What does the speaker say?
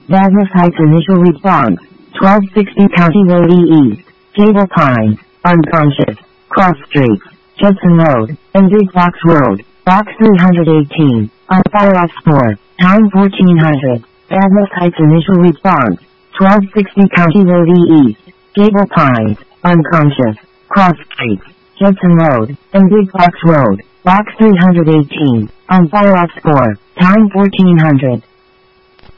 Vadnais Heights initial response, 1260 County Road E. Cable Pines, unconscious, cross streets, Judson Road, and Big Box Road, box 318, on fire off score, time 1400. Vadnais Heights initial response, 1260 County Road E. Cable Pines, unconscious, cross streets, Judson Road, and Big Box Road, box 318, on fire off score, time 1400.